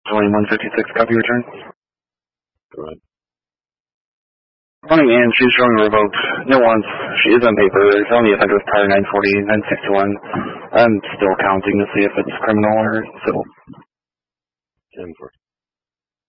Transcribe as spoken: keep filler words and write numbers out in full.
twenty-one fifty-six, copy return. Go ahead. Running in, she's showing revoked. No once. She is on paper. Felony offender with prior nine forty, nine sixty-one. I'm still counting to see if it's criminal or civil. ten forty.